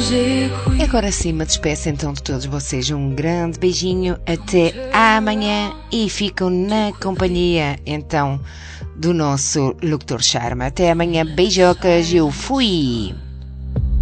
E agora sim, me despeço então de todos vocês. Um grande beijinho, até amanhã e ficam na companhia então do nosso Locutor Charme. Até amanhã, beijocas, eu fui!